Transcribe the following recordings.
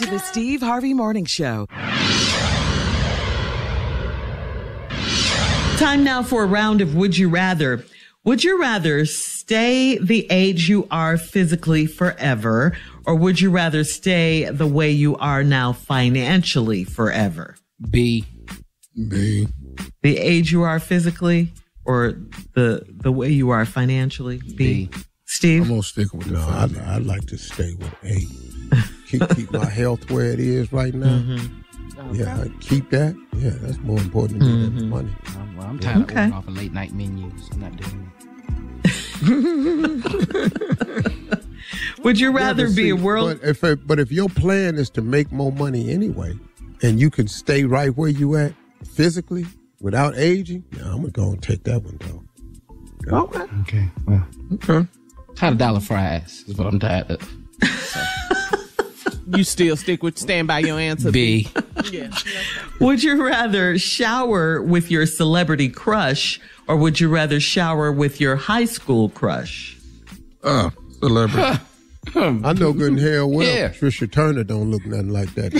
The Steve Harvey Morning Show. Time now for a round of Would You Rather. Would you rather stay the age you are physically forever, or would you rather stay the way you are now financially forever? B. B. The age you are physically, or the way you are financially? B. Steve? I'm going to stick with No, I'd like to stay with A. keep my health where it is right now. Mm-hmm. Yeah, keep that. Yeah, that's more important to me than money. Well, I'm tired of ordering off of late night menus. I'm not doing it. Would you rather be a world? But if your plan is to make more money anyway, and you can stay right where you at physically without aging, I'm gonna go and take that one though. Okay. Okay. Well. Okay. Tired of dollar fries is what I'm tired of. So. You still stand by your answer? B. Yeah. Would you rather shower with your celebrity crush, or would you rather shower with your high school crush? Celebrity. I know good and hell well Trisha Turner don't look nothing like that.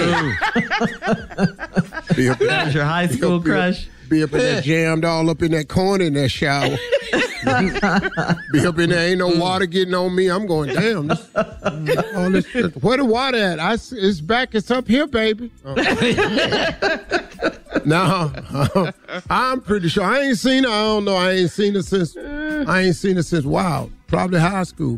That's your high school crush? Be up in there jammed all up in that corner in that shower. Be up in there, ain't no water getting on me. I'm going, damn. All this shit. Where the water at? It's back. It's up here, baby. No, I'm pretty sure. I ain't seen her. I don't know. I ain't seen her since, wow, probably high school.